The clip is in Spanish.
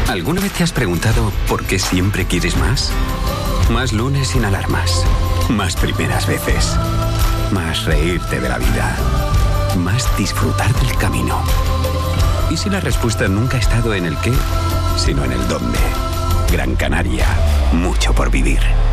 ¿Alguna vez te has preguntado por qué siempre quieres más? Más lunes sin alarmas. Más primeras veces. Más reírte de la vida. Más disfrutar del camino. ¿Y si la respuesta nunca ha estado en el qué, sino en el dónde? Gran Canaria. Mucho por vivir.